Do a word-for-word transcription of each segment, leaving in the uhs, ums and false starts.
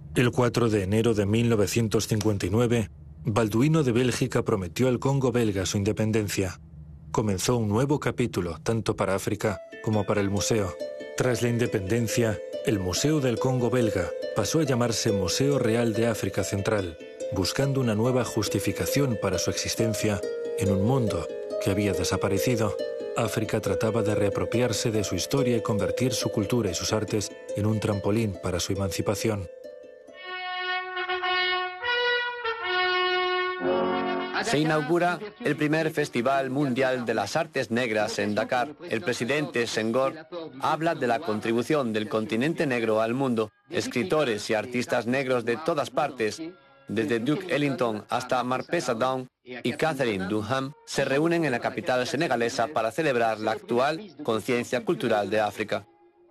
El cuatro de enero de mil novecientos cincuenta y nueve, Balduino de Bélgica prometió al Congo belga su independencia. Comenzó un nuevo capítulo, tanto para África como para el museo. Tras la independencia, el Museo del Congo belga pasó a llamarse Museo Real de África Central, buscando una nueva justificación para su existencia en un mundo que había desaparecido. África trataba de reapropiarse de su historia y convertir su cultura y sus artes en un trampolín para su emancipación. Se inaugura el primer Festival Mundial de las Artes Negras en Dakar. El presidente Senghor habla de la contribución del continente negro al mundo. Escritores y artistas negros de todas partes, desde Duke Ellington hasta Marpessa Dawn y Catherine Dunham, se reúnen en la capital senegalesa para celebrar la actual conciencia cultural de África.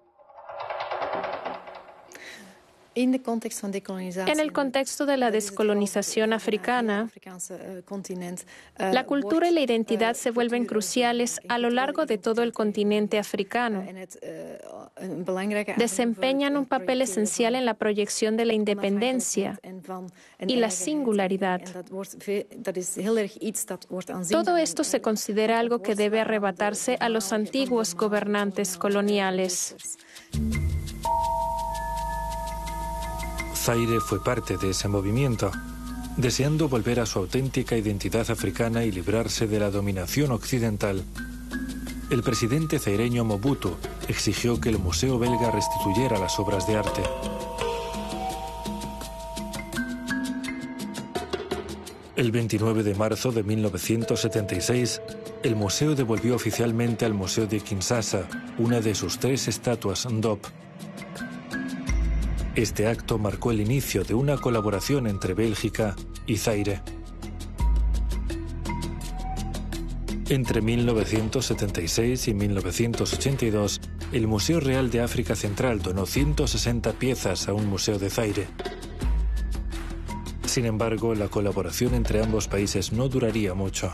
En el contexto de la descolonización africana, la cultura y la identidad se vuelven cruciales a lo largo de todo el continente africano. Desempeñan un papel esencial en la proyección de la independencia y la singularidad. Todo esto se considera algo que debe arrebatarse a los antiguos gobernantes coloniales. Zaire fue parte de ese movimiento, deseando volver a su auténtica identidad africana y librarse de la dominación occidental. El presidente zaireño Mobutu exigió que el Museo belga restituyera las obras de arte. El veintinueve de marzo de mil novecientos setenta y seis, el museo devolvió oficialmente al Museo de Kinshasa una de sus tres estatuas Ndop. Este acto marcó el inicio de una colaboración entre Bélgica y Zaire. Entre mil novecientos setenta y seis y mil novecientos ochenta y dos, el Museo Real de África Central donó ciento sesenta piezas a un museo de Zaire. Sin embargo, la colaboración entre ambos países no duraría mucho.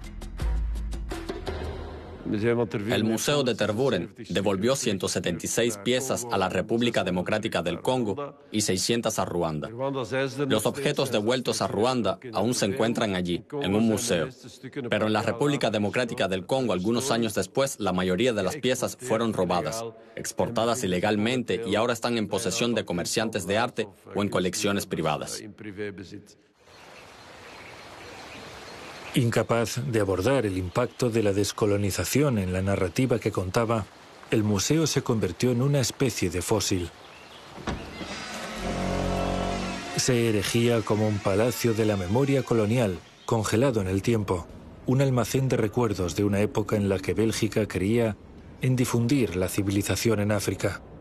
El Museo de Tervuren devolvió ciento setenta y seis piezas a la República Democrática del Congo y seiscientas a Ruanda. Los objetos devueltos a Ruanda aún se encuentran allí, en un museo. Pero en la República Democrática del Congo, algunos años después, la mayoría de las piezas fueron robadas, exportadas ilegalmente y ahora están en posesión de comerciantes de arte o en colecciones privadas. Incapaz de abordar el impacto de la descolonización en la narrativa que contaba, el museo se convirtió en una especie de fósil. Se erigía como un palacio de la memoria colonial, congelado en el tiempo, un almacén de recuerdos de una época en la que Bélgica creía en difundir la civilización en África.